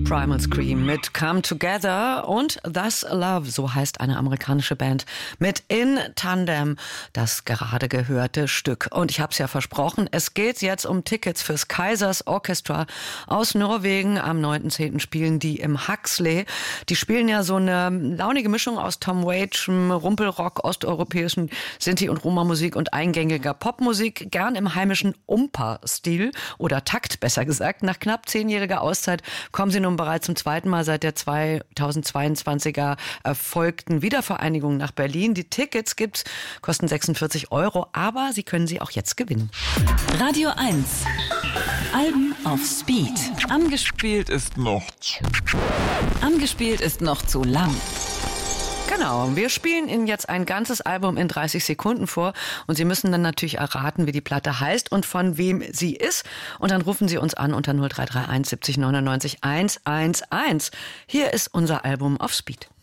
Primal Scream mit Come Together und Thus Love, so heißt eine amerikanische Band mit In Tandem, das gerade gehörte Stück. Und ich habe es ja versprochen, es geht jetzt um Tickets fürs Kaisers Orchestra aus Norwegen. Am 9.10. spielen die im Huxley. Die spielen ja so eine launige Mischung aus Tom Waits, Rumpelrock, osteuropäischen Sinti- und Roma-Musik und eingängiger Popmusik, gern im heimischen Umpa-Stil oder Takt, besser gesagt. Nach knapp 10-jähriger Auszeit kommen sie nun bereits zum zweiten Mal seit der 2022er erfolgten Wiedervereinigung nach Berlin. Die Tickets gibt's, kosten 46 €, aber Sie können sie auch jetzt gewinnen. Radio 1. Alben auf Speed. Angespielt ist noch zu lang. Genau, wir spielen Ihnen jetzt ein ganzes Album in 30 Sekunden vor und Sie müssen dann natürlich erraten, wie die Platte heißt und von wem sie ist. Und dann rufen Sie uns an unter 0331 70 99 111. Hier ist unser Album auf Speed.